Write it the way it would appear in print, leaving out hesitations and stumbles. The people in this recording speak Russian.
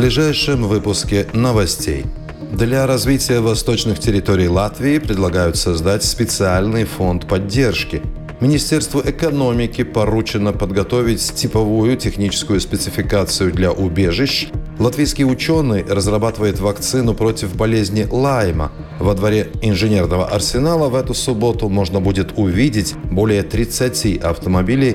ближайшем выпуске новостей. Для развития восточных территорий Латвии предлагают создать специальный фонд поддержки. Министерству экономики поручено подготовить типовую техническую спецификацию для убежищ. Латвийский ученый разрабатывает вакцину против болезни Лайма. Во дворе инженерного арсенала в эту субботу можно будет увидеть более 30 автомобилей